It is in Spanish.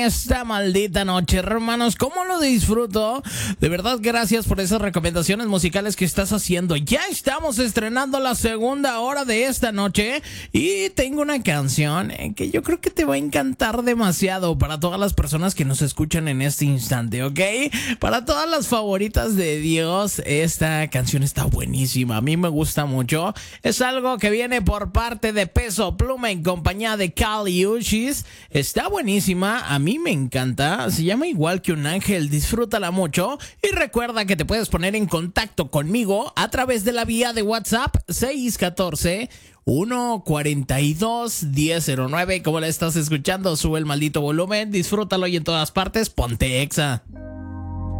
Esta maldita noche, hermanos, ¿cómo lo disfruto? De verdad, gracias por esas recomendaciones musicales que estás haciendo. Ya estamos estrenando la segunda hora de esta noche y tengo una canción que yo creo que te va a encantar demasiado para todas las personas que nos escuchan en este instante, ¿ok? Para todas las favoritas de Dios, esta canción está buenísima. A mí me gusta mucho. Es algo que viene por parte de Peso Pluma en compañía de Kali Uchis. Está buenísima. A mí me encanta, se llama Igual que un ángel, disfrútala mucho y recuerda que te puedes poner en contacto conmigo a través de la vía de WhatsApp 614-142-1009. Como la estás escuchando, sube el maldito volumen, disfrútalo y en todas partes, ponte Exa.